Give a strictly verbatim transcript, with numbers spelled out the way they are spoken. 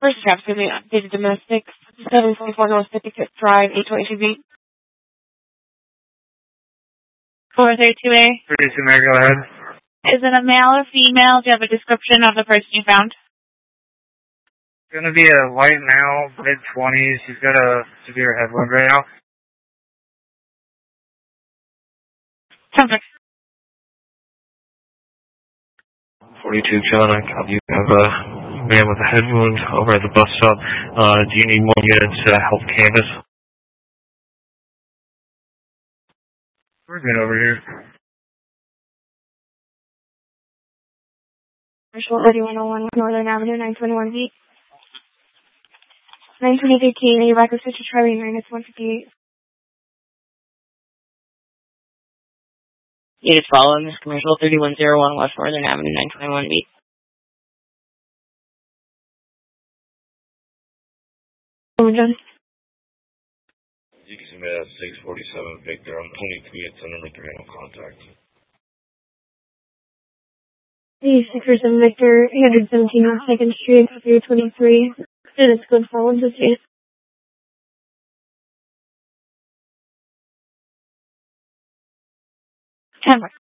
First job, excuse me, updated domestic, seven twenty-four North fifty-fifth Drive, eight twenty-two B. four thirty-two A. thirty-two, Mary, go ahead. Is it a male or female? Do you have a description of the person you found? It's going to be a white male, mid-twenties. He's got a severe head wound right now. Perfect. forty-two, John, I copy. You have a man with a head wound over at the bus stop. Uh, do you need more units to help canvas? We're good over here. Commercial thirty-one oh one Northern Avenue, nine twenty-one B. nine twenty fifteen, a record switch to Charlie minus one fifty-eight. Units following this commercial thirty-one oh one West Northern Avenue, nine twenty-one B. Over, John. You can submit at six forty-seven Victor. I'm twenty-three at center with no contact. The six oh seven Victor, eight seventeen North second Street, February twenty-three. And it's good for one to see. Ten.